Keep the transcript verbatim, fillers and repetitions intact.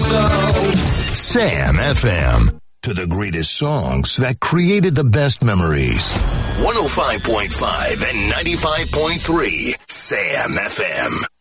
so. Sam F M. To the greatest songs that created the best memories. one oh five point five and ninety-five point three Sam F M.